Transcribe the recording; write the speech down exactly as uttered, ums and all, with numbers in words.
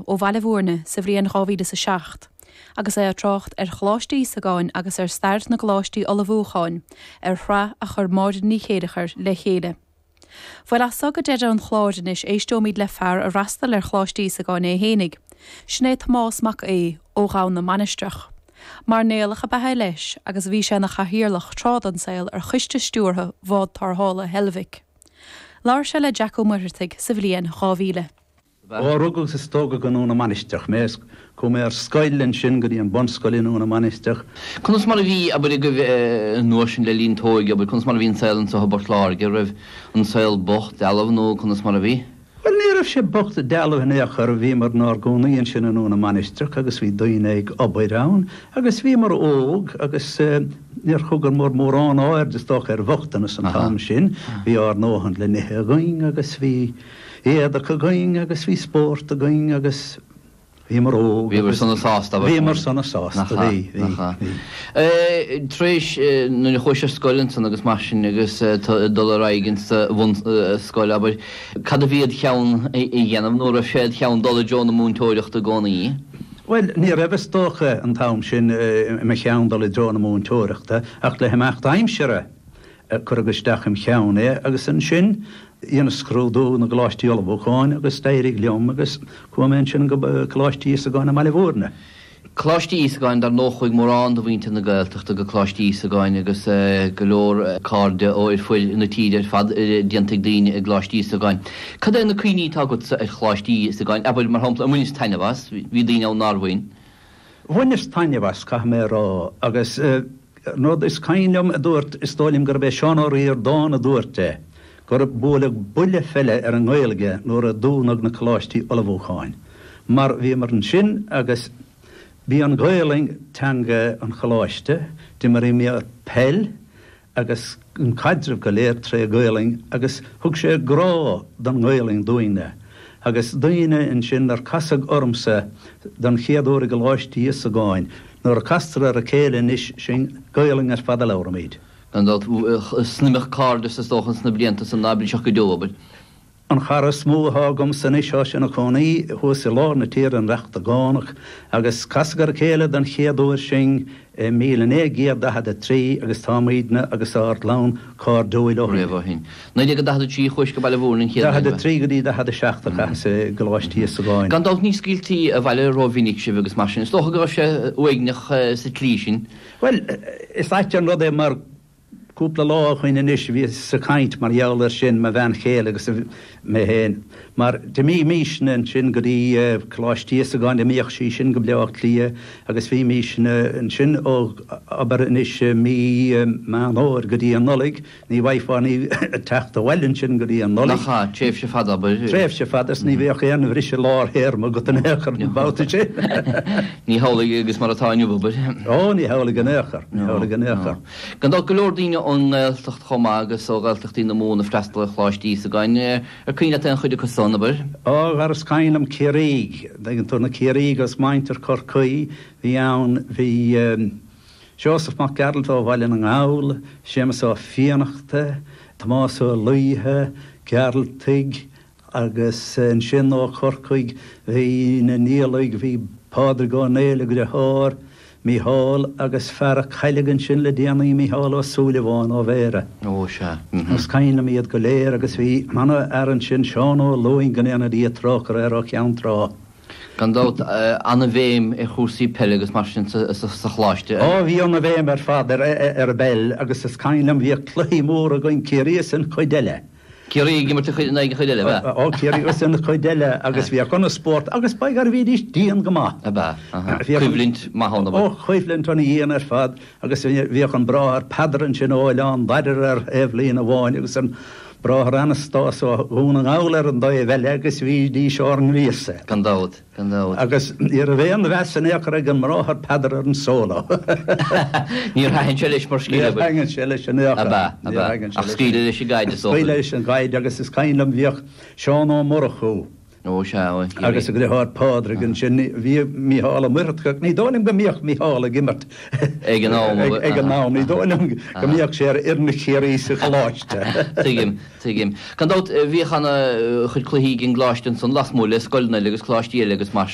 ó Vallevorne sa bhríon gáhíle sa seacht, agus é a trocht ar chláistí sa gáin agus ar start na chláistí ola bhúcháin ar chra a chur máid ní chéadachar le chéile. Fuil a sag a deidir an chláidinis éistómíd le fear a rastal ar chláistí sa gáin é hénig, sné más mac é ó gáin na manisteach. Mar néalach a bethe leis agus bhí sé na chahirirlach trád an saoil ar chuiste stúrtha bhád tarthála Helvig. Lár se le Jaco Muirtig sa bhliain gáhíle. Ó rugul sa stóga gan úna manisteach, més cum ar scoilinn sin go dtí an bonscoilinn úna manisteach. Cunas mar a bhí a bud go nuair sin le lín tóig, a bud cunas mar a bhín saoil an sa bort lár, go raibh an saoil bocht eileh nó cunas mar a bhí? Wel, ní raibh sé bocht a dealh hneach ar a bhí mar ná gúnaíonn sin an úna manisteach, agus bhí daoine ag obairán, agus bhí mar óg, agus níor chugur mór mórrán áir de stoch ar bhochtanas an tam sin, bhí ar nóhan le nithe going, agus bhí éadach a going, agus bhí sport a going, agus bhí mar óg. Bhí mar sanna sásta. Bhí mar sanna sásta, bhí. Tréis nuair chuis ar scoilinn san agus mar sin agus dul a raiginn sa bhun scoil, aber cad a bhíad cheann i dhéanamh nóair a féad cheann dul a John na múntóireacht a gcónaí? Wel, ní raibh stocha an tam sin me cheann dul a John na múntóireachta, ach le haimeacht aimsere chur agus deach im cheann é, agus an sin íana scrúdú na gláistí ola bhúcháin agus steirig leom agus cuamen sin go chláistí sa gáin na Vallevorne. Chláistí sa gáin dar nóchuig mórrán do bhainte na Gaeltachta go chláistí sa gáin agus go leor cáde ó ir fuil na tíidir fad diantaigh daoine ag chláistí sa gáin. Cad é na cuioine tágad sa chláistí sa gáin? Ebail mar hampla a muinnes taine bhas, bhí daoine ó nárhain? Muinnes taine bhas cha mé rá, agus nó is cainleom a dúirt is tólim gur bheith seán ó riar dáin a dúirte. Gur bóla bulle felle ar an ghilge nóair a dúnag na chláistí ola bhúcháin. Mar bhí mar an sin agus bhí an ghailing teanga an chláiste, di mar imi a pell agus an caidrah go léir tre ghailing agus thug sé grá don ghailing dúine. Agus dúine in sin ar casag ormsa don chéadúra go láistí sa gáin, nóair a castra ar a céile is sin ghailing ar fada leramíd. An dat snimich cádas is dóchan sna blianta san nábli seach go dóbal. An chara smúthá gom san isá sin a chonaí thuas i lár na tír an reachta gánach, agus casgar céile den chéadúir sin míle égiad da had a trí agus támaidne agus át lán cá dóil ó. Réhhin. Na ag da had a trí chuis go Vallevorne chéad. Da had a trí go dí da had a seachta chas goláistí sa gáin. Gan dalt ní scíltí a bhaile róhínic se agus mar sin. Is dócha go sé uignach sa tlí sin? Well, is áit an rud é mar cúpla lá chuoine inis bhí sa caint mar jeallar sin me bhean chéile agus mé héin. Mar de mí míisne sin go dtí chláistí sa gáin de míoch sí sin go bleach lia, agus bhí míisne an sin ó aber inis mí man óir go dtí an nolig, ní bhaithfáí teachta bhhailinn sin go dtí an nolig. Nacha, tréimh se fada. Tréimh se fadas ní bhéoch éan bhrí lár héir mar go an échar ní báta sin. Ní hálaigh agus mar atáinniu bud. Ó, ní hálaigh an échar, ní hálaigh an échar. Gan dá go leor daoine an Gaeltacht chomá agus ó Gaeltachtaí na móna freistal a chláistí sa gáin ar cuioine ten chuide go sonnabar? Ó, ar scainam Céiríg, dagan tú na Céiríg as maintar Corcaí, bhí ann bhí Joseph Mac Gerald ó bhailinn an áil, sémas ó fianachta, Tomás ó Luithe, Geraltig, agus an sin ó Corcaig, bhí na níalaigh bhí Pádraig ó Néala go de háir, Míhall agus fear chailegann sin le déanaí Míhall ó Súleháin ó bhéire. Ó se. Agus caine míad go léir agus bhí mana ar an sin seán ó lóin gan éana dí tráchar ar ó ceann trá. Gan dát anna bhéim i chúsaí pelle agus mar sin sa chláiste. Ó, bhí anna bhéim ar fad ar bell agus is cainam bhí clí mór a goin Céiríos an Coideile. Céiríg mar na chuideile bheith? Ó, Céiríos an Coideile agus bhí chuna sport agus baig ar bhídís díon go má. A bheith, chuimhlint maithánna bheith. Ó, chuimhlint anna dhéana ar fad agus bhí an bra ar padran sin óileán, baidir ar éhlíon a bháin agus an bra ar anastás ó hún an álar an dói bheile agus bhí dí seár an ríasa. Gan dád, gan dád. Agus ar a bhéan bhesan éachar ag an mrá ar padar ar an sóla. Níor hainn se leis mar scíile. Níor hainn se leis an éachar. A bheith, a bheith. Ach scíile leis i gaide sóla. Scíile leis an gaide agus is cainlam bhíoch seán ó morachú. Ó se, ó. Agus a go háir Pádraig an sin bhí Míhall a muirtach, ní dónim go míoch Míhall a gimmert. Ag an nám. Ag an nám, ní dónim go míoch sé ar irna chéirí sa chláiste. Tuigim, tuigim. Gan dát bhí chana chud chluhíigh in gláistin san lasmúla, scoilna agus chláistíí agus mar